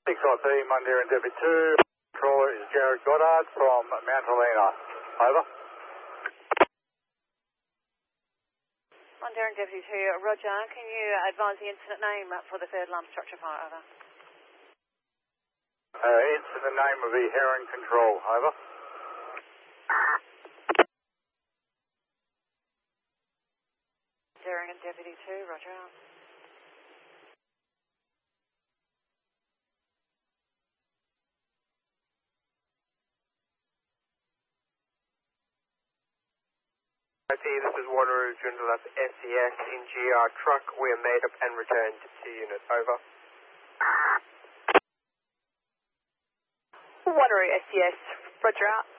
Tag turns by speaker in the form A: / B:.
A: 6IP, Mundaring Deputy 2. Controller is Jared Goddard from Mount Helena. Over.
B: Mundaring Deputy 2, Roger. Can you advise the incident name for the third alarm structure fire? Over.
A: Incident name will be Heron Control. Over.
B: Mundaring Deputy 2, Roger.
C: This is Wanneroo, Joondalup SES in GR truck. We are made up and returned to unit. Over.
B: Wanneroo SES, Roger out.